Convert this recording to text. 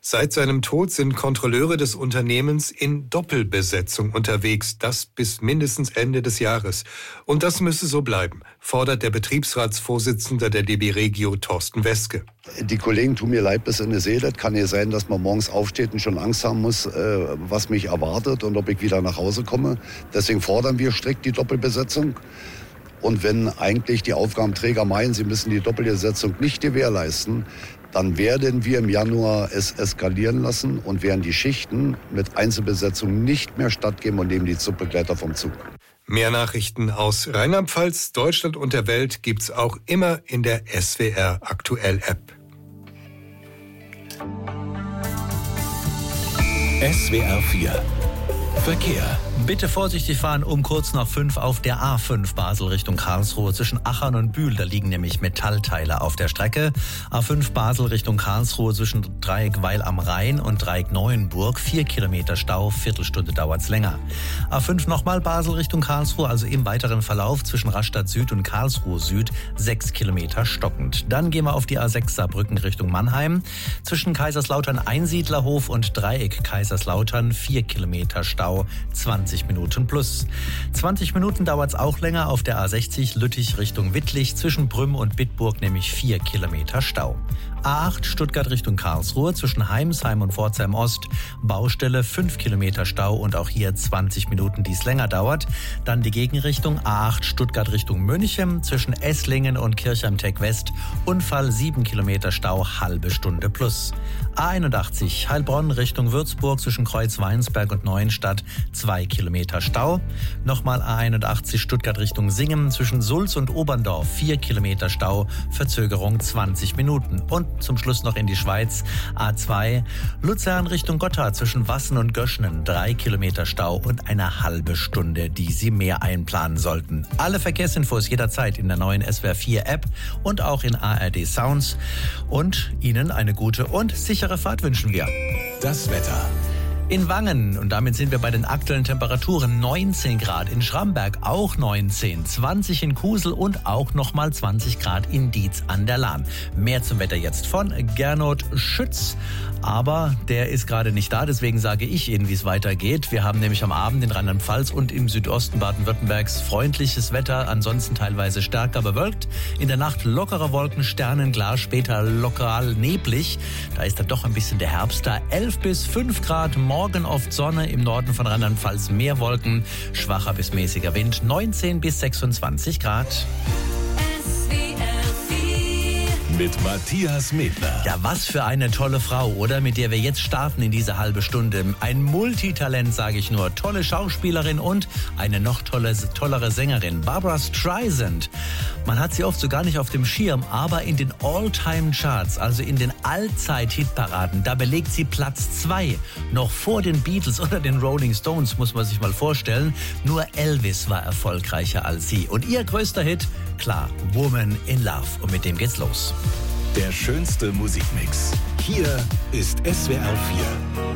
Seit seinem Tod sind Kontrolleure des Unternehmens in Doppelbesetzung unterwegs, das bis mindestens Ende des Jahres. Und das müsse so bleiben, fordert der Betriebsratsvorsitzende der DB Regio, Thorsten Weske. Die Kollegen tun mir leid bis in die Seele. Es kann ja sein, dass man morgens aufsteht und schon Angst haben muss, was mich erwartet und ob ich wieder nach Hause komme. Deswegen fordern wir strikt die Doppelbesetzung. Und wenn eigentlich die Aufgabenträger meinen, sie müssen die Doppelbesetzung nicht gewährleisten, dann werden wir im Januar es eskalieren lassen und werden die Schichten mit Einzelbesetzung nicht mehr stattgeben und nehmen die Zugbegleiter vom Zug. Mehr Nachrichten aus Rheinland-Pfalz, Deutschland und der Welt gibt's auch immer in der SWR Aktuell App. SWR 4 Verkehr. Bitte vorsichtig fahren um kurz nach 5 auf der A5 Basel Richtung Karlsruhe zwischen Achern und Bühl. Da liegen nämlich Metallteile auf der Strecke. A5 Basel Richtung Karlsruhe zwischen Dreieck Weil am Rhein und Dreieck Neuenburg. 4 Kilometer Stau, Viertelstunde dauert's länger. A5 nochmal Basel Richtung Karlsruhe, also im weiteren Verlauf zwischen Rastatt Süd und Karlsruhe Süd. 6 Kilometer stockend. Dann gehen wir auf die A6 Saarbrücken Richtung Mannheim. Zwischen Kaiserslautern Einsiedlerhof und Dreieck Kaiserslautern 4 Kilometer Stau, 20 Minuten plus. 20 Minuten dauert es auch länger auf der A60 Lüttich Richtung Wittlich, zwischen Brümm und Bitburg nämlich 4 Kilometer Stau. A8 Stuttgart Richtung Karlsruhe, zwischen Heimsheim und Pforzheim Ost, Baustelle 5 Kilometer Stau und auch hier 20 Minuten, die es länger dauert. Dann die Gegenrichtung A8 Stuttgart Richtung München, zwischen Esslingen und Kirchheim-Tech West, Unfall 7 Kilometer Stau, halbe Stunde plus. A81 Heilbronn Richtung Würzburg, zwischen Kreuz-Weinsberg und Neuenstadt 2 Kilometer Stau. Nochmal A81 Stuttgart Richtung Singen, zwischen Sulz und Oberndorf 4 Kilometer Stau, Verzögerung 20 Minuten. Und zum Schluss noch in die Schweiz, A2 Luzern Richtung Gotthard, zwischen Wassen und Göschnen 3 Kilometer Stau und eine halbe Stunde, die Sie mehr einplanen sollten. Alle Verkehrsinfos jederzeit in der neuen SWR 4 App und auch in ARD Sounds. Und Ihnen eine gute und sichere Fahrt wünschen wir. Das Wetter. In Wangen, und damit sind wir bei den aktuellen Temperaturen, 19 Grad, in Schramberg auch 19, 20 in Kusel und auch nochmal 20 Grad in Dietz an der Lahn. Mehr zum Wetter jetzt von Gernot Schütz, aber der ist gerade nicht da, deswegen sage ich Ihnen, wie es weitergeht. Wir haben nämlich am Abend in Rheinland-Pfalz und im Südosten Baden-Württembergs freundliches Wetter, ansonsten teilweise stärker bewölkt. In der Nacht lockere Wolken, sternenklar, später lokal neblig. Da ist dann doch ein bisschen der Herbst da. 11 bis 5 Grad, morgen oft Sonne, im Norden von Rheinland-Pfalz mehr Wolken, schwacher bis mäßiger Wind, 19 bis 26 Grad. Mit Matthias Medler. Ja, was für eine tolle Frau, oder? Mit der wir jetzt starten in diese halbe Stunde. Ein Multitalent, sage ich nur. Tolle Schauspielerin und eine noch tollere Sängerin. Barbra Streisand. Man hat sie oft so gar nicht auf dem Schirm, aber in den All-Time-Charts, also in den Allzeit-Hitparaden, da belegt sie Platz 2. Noch vor den Beatles oder den Rolling Stones, muss man sich mal vorstellen. Nur Elvis war erfolgreicher als sie. Und ihr größter Hit? Klar, Woman in Love. Und mit dem geht's los. Der schönste Musikmix. Hier ist SWR 4.